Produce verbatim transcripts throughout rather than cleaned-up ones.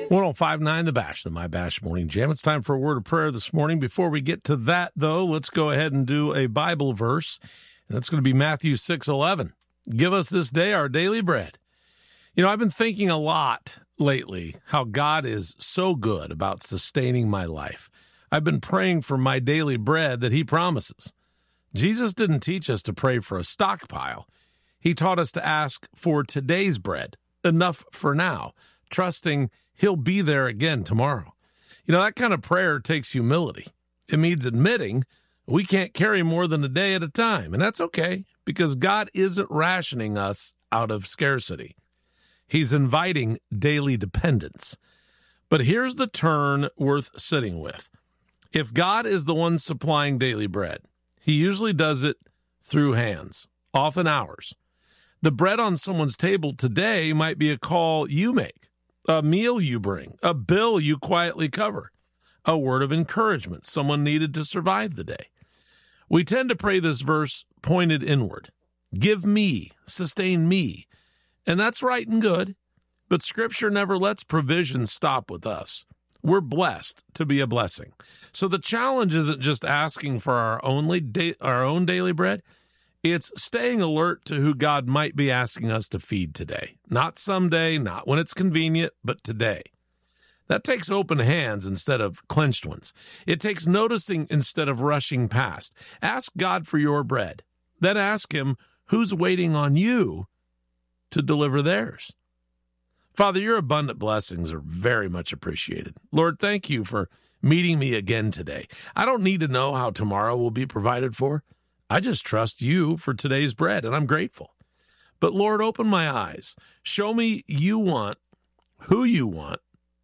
one oh five point nine The Bash, the My Bash Morning Jam. It's time for a word of prayer this morning. Before we get to that, though, let's go ahead and do a Bible verse. And that's going to be Matthew six eleven. Give us this day our daily bread. You know, I've been thinking a lot lately how God is so good about sustaining my life. I've been praying for my daily bread that he promises. Jesus didn't teach us to pray for a stockpile. He taught us to ask for today's bread, enough for now, trusting he'll be there again tomorrow. You know, that kind of prayer takes humility. It means admitting we can't carry more than a day at a time, and that's okay because God isn't rationing us out of scarcity. He's inviting daily dependence. But here's the turn worth sitting with. If God is the one supplying daily bread, he usually does it through hands, often ours. The bread on someone's table today might be a call you make, a meal you bring, a bill you quietly cover, a word of encouragement someone needed to survive the day. We tend to pray this verse pointed inward. Give me, sustain me. And that's right and good, but Scripture never lets provision stop with us. We're blessed to be a blessing. So the challenge isn't just asking for our only da- our own daily bread. It's staying alert to who God might be asking us to feed today. Not someday, not when it's convenient, but today. That takes open hands instead of clenched ones. It takes noticing instead of rushing past. Ask God for your bread. Then ask him who's waiting on you to deliver theirs. Father, your abundant blessings are very much appreciated. Lord, thank you for meeting me again today. I don't need to know how tomorrow will be provided for. I just trust you for today's bread, and I'm grateful. But Lord, open my eyes. Show me you want, who you want,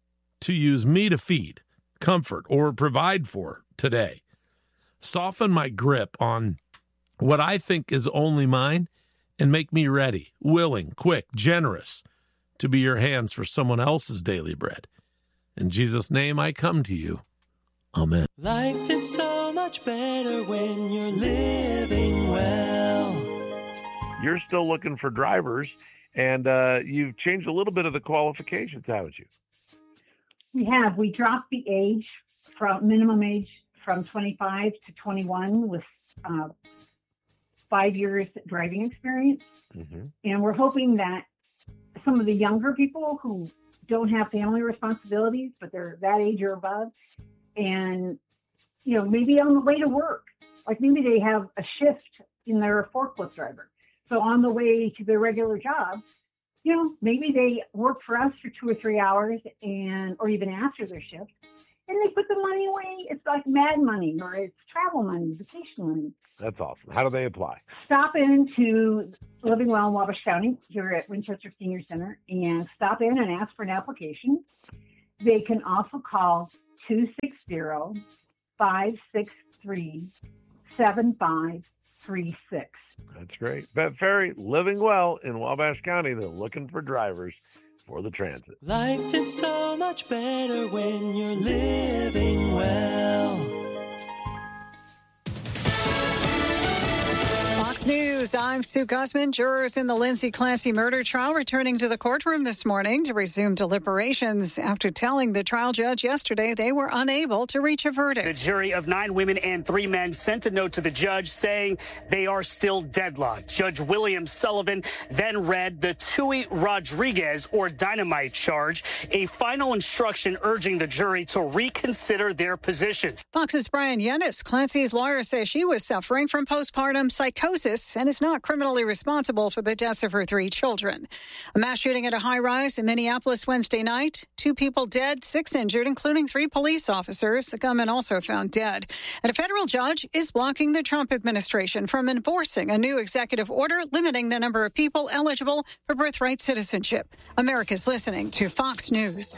to use me to feed, comfort, or provide for today. Soften my grip on what I think is only mine, and make me ready, willing, quick, generous to be your hands for someone else's daily bread. In Jesus' name I come to you. Amen. Life is so much better when you're living well. You're still looking for drivers, and uh, you've changed a little bit of the qualifications, haven't you? We have. We dropped the age from minimum age from twenty-five to twenty-one with uh, five years driving experience. Mm-hmm. And we're hoping that some of the younger people who don't have family responsibilities, but they're that age or above, and, you know, maybe on the way to work, like maybe they have a shift in their forklift driver. So on the way to their regular job, you know, maybe they work for us for two or three hours and, or even after their shift, and they put the money away. It's like mad money, or it's travel money, vacation money. That's awesome. How do they apply? Stop into Living Well in Wabash County here at Winchester Senior Center and stop in and ask for an application. They can also call two six zero, five six three, seven five three six. That's great. Bet Ferry, Living Well in Wabash County. They're looking for drivers for the transit. Life is so much better when you're living well. Fox News, I'm Sue Gusman. Jurors in the Lindsay Clancy murder trial returning to the courtroom this morning to resume deliberations after telling the trial judge yesterday they were unable to reach a verdict. The jury of nine women and three men sent a note to the judge saying they are still deadlocked. Judge William Sullivan then read the Tui Rodriguez or dynamite charge, a final instruction urging the jury to reconsider their positions. Fox's Brian Yennis, Clancy's lawyer, says she was suffering from postpartum psychosis and is not criminally responsible for the deaths of her three children. A mass shooting at a high-rise in Minneapolis Wednesday night. Two people dead, six injured, including three police officers. The gunman also found dead. And a federal judge is blocking the Trump administration from enforcing a new executive order limiting the number of people eligible for birthright citizenship. America's listening to Fox News.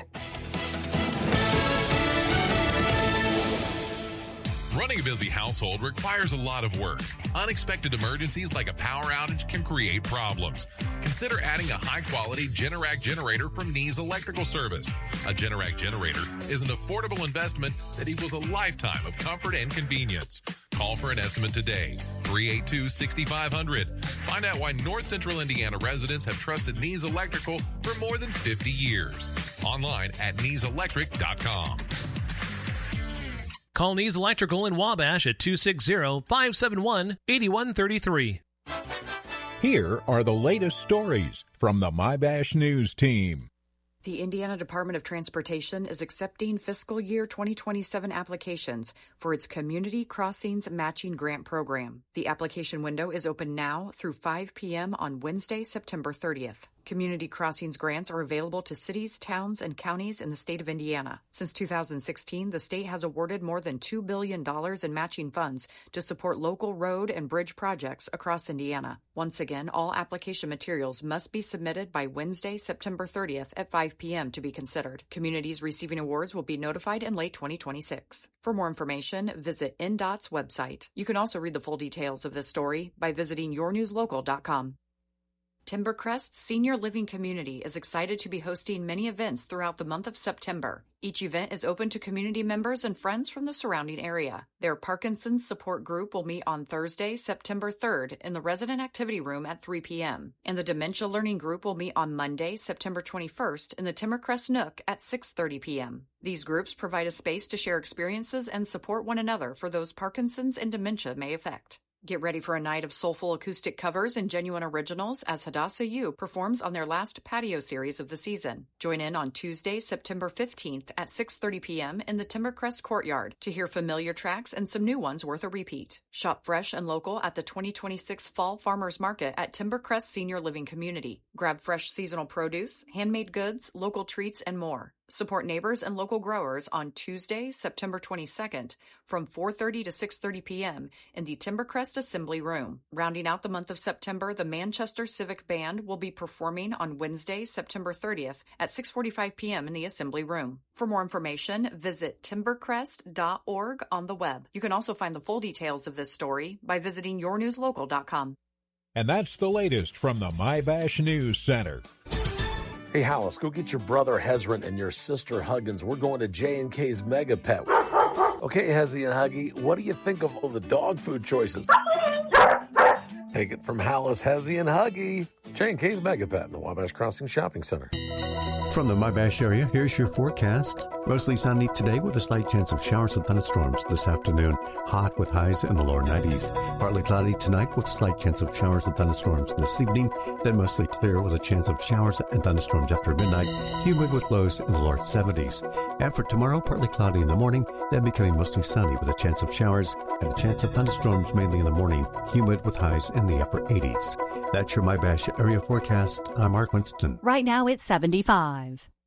Running a busy household requires a lot of work. Unexpected emergencies like a power outage can create problems. Consider adding a high-quality Generac generator from Nees Electrical Service. A Generac generator is an affordable investment that equals a lifetime of comfort and convenience. Call Call for an estimate today, three eight two, six five zero zero. Find out why North Central Indiana residents have trusted Nees Electrical for more than fifty years. Online at nees electric dot com. Call Nees Electrical in Wabash at two six zero, five seven one, eight one three three. Here are the latest stories from the MyBash News team. The Indiana Department of Transportation is accepting fiscal year twenty twenty-seven applications for its Community Crossings Matching Grant Program. The application window is open now through five p.m. on Wednesday, September thirtieth. Community Crossings grants are available to cities, towns, and counties in the state of Indiana. Since two thousand sixteen, the state has awarded more than two billion dollars in matching funds to support local road and bridge projects across Indiana. Once again, all application materials must be submitted by Wednesday, September thirtieth at five p.m. to be considered. Communities receiving awards will be notified in late twenty twenty-six. For more information, visit N D O T's website. You can also read the full details of this story by visiting your news local dot com. Timbercrest Senior Living Community is excited to be hosting many events throughout the month of September. Each event is open to community members and friends from the surrounding area. Their Parkinson's support group will meet on Thursday, September third in the Resident Activity Room at three p.m. And the Dementia Learning Group will meet on Monday, September twenty-first in the Timbercrest Nook at six thirty p.m. These groups provide a space to share experiences and support one another for those Parkinson's and dementia may affect. Get ready for a night of soulful acoustic covers and genuine originals as Hadassah U performs on their last patio series of the season. Join in on Tuesday, September fifteenth at six thirty p.m. in the Timbercrest Courtyard to hear familiar tracks and some new ones worth a repeat. Shop fresh and local at the twenty twenty-six Fall Farmers Market at Timbercrest Senior Living Community. Grab fresh seasonal produce, handmade goods, local treats, and more. Support neighbors and local growers on Tuesday, September twenty-second from four thirty to six thirty p.m. in the Timbercrest Assembly Room. Rounding out the month of September, the Manchester Civic Band will be performing on Wednesday, September thirtieth at six forty-five p.m. in the Assembly Room. For more information, visit timbercrest dot org on the web. You can also find the full details of this story by visiting your news local dot com. And that's the latest from the MyBash News Center. Hey, Hollis, go get your brother Hezron and your sister Huggins. We're going to J and K's Mega Pet. Okay, Hezzy and Huggy, what do you think of all the dog food choices? Take it from Hollis, Hezzy, and Huggy. J and K's Mega Pet in the Wabash Crossing Shopping Center. From the MyBash area, here's your forecast. Mostly sunny today with a slight chance of showers and thunderstorms this afternoon. Hot with highs in the lower nineties. Partly cloudy tonight with a slight chance of showers and thunderstorms this evening. Then mostly clear with a chance of showers and thunderstorms after midnight. Humid with lows in the lower seventies. And for tomorrow, partly cloudy in the morning, then becoming mostly sunny with a chance of showers and a chance of thunderstorms mainly in the morning. Humid with highs in the upper eighties. That's your MyBash area forecast. I'm Mark Winston. Right now it's seventy-five.